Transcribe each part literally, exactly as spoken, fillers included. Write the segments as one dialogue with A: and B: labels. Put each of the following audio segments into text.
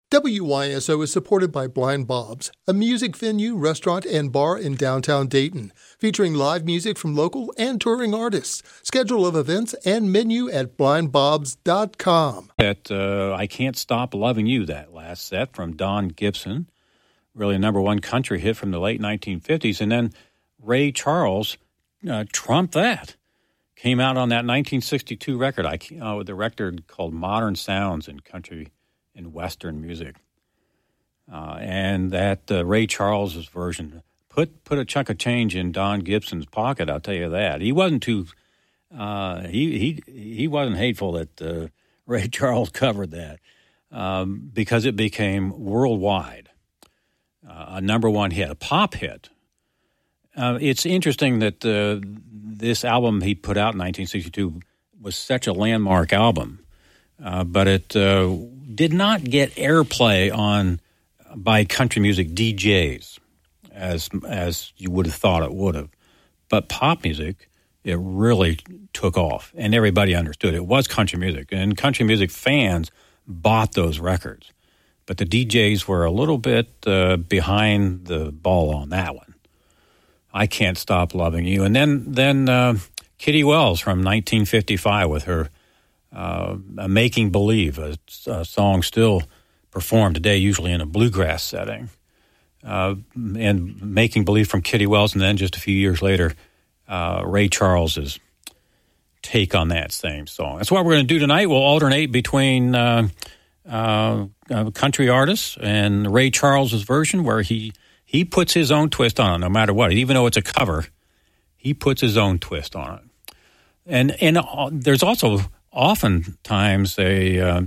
A: W Y S O is supported by Blind Bob's, a music venue, restaurant, and bar in downtown Dayton, featuring live music from local and touring artists. Schedule of events and menu at blind bobs dot com.
B: That, uh, I Can't Stop Loving You, that last set from Don Gibson, really a number one country hit from the late nineteen fifties. And then Ray Charles uh, trumped that. Came out on that nineteen sixty-two record, I, uh, the record called Modern Sounds in Country in Western Music. Uh, and that uh, Ray Charles's version put put a chunk of change in Don Gibson's pocket, I'll tell you that. He wasn't too, uh, he, he, he wasn't hateful that uh, Ray Charles covered that um, because it became worldwide uh, a number one hit, a pop hit. Uh, it's interesting that uh, this album he put out in nineteen sixty-two was such a landmark album, uh, but it uh, did not get airplay on by country music D Js as as you would have thought it would have. But pop music, it really took off, and everybody understood it was country music, and country music fans bought those records. But the D Js were a little bit uh, behind the ball on that one. I Can't Stop Loving You. And then then uh, Kitty Wells from nineteen fifty-five with her uh, Making Believe, a, a song still performed today, usually in a bluegrass setting. Uh, and Making Believe from Kitty Wells, and then just a few years later, uh, Ray Charles's take on that same song. That's what we're going to do tonight. We'll alternate between uh, uh, uh, country artists and Ray Charles's version, where he He puts his own twist on it, no matter what. Even though it's a cover, he puts his own twist on it. And and uh, there's also oftentimes a uh,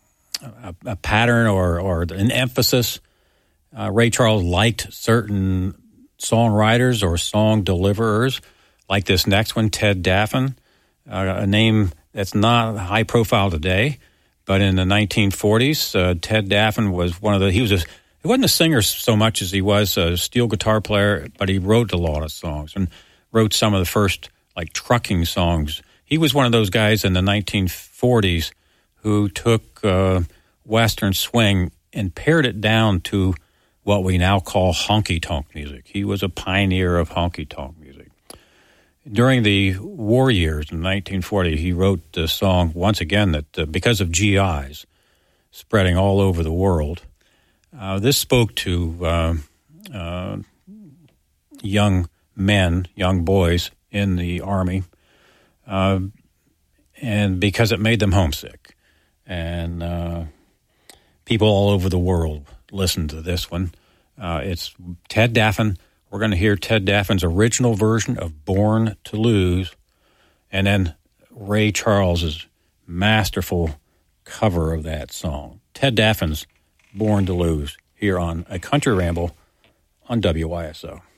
B: a, a pattern or or an emphasis. Uh, Ray Charles liked certain songwriters or song deliverers, like this next one, Ted Daffan, uh, a name that's not high profile today, but in the nineteen forties, uh, Ted Daffan was one of the. He was a He wasn't a singer so much as he was a steel guitar player, but he wrote a lot of songs and wrote some of the first, like, trucking songs. He was one of those guys in the nineteen forties who took uh, Western swing and pared it down to what we now call honky-tonk music. He was a pioneer of honky-tonk music. During the war years in nineteen forty, he wrote a song, once again, that uh, because of G Is spreading all over the world, Uh, this spoke to uh, uh, young men, young boys in the Army, uh, and because it made them homesick. And uh, people all over the world listened to this one. Uh, it's Ted Daffan. We're going to hear Ted Daffan's original version of Born to Lose, and then Ray Charles's masterful cover of that song. Ted Daffan's Born to Lose, here on A Country Ramble on W Y S O.